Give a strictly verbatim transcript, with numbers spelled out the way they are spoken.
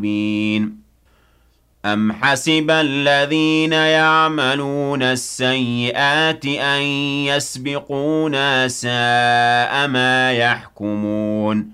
أَمْ حَسِبَ الَّذِينَ يَعْمَلُونَ السَّيِّئَاتِ أَن يَسْبِقُونَا ۚ سَاءَ مَا يَحْكُمُونَ